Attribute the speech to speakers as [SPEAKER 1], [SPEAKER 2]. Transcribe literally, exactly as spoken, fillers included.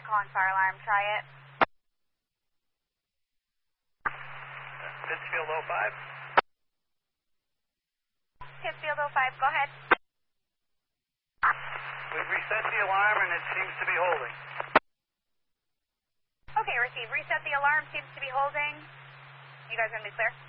[SPEAKER 1] calling fire alarm. Try it.
[SPEAKER 2] Pittsfield oh five.
[SPEAKER 1] Pittsfield oh five, go ahead.
[SPEAKER 2] We've reset the alarm and it seems to be holding.
[SPEAKER 1] Okay, receive. Reset the alarm, seems to be holding. You guys are going to be clear?